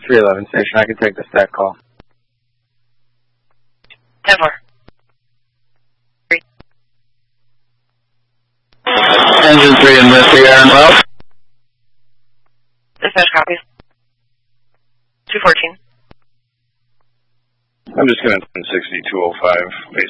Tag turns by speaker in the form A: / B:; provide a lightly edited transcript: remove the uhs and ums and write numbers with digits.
A: 311 station, I can take the stat call.
B: 10-4.
C: Engine 3 and Whiskey, Aaron Wells.
B: Dispatch copies. 214.
D: I'm just going to 6205.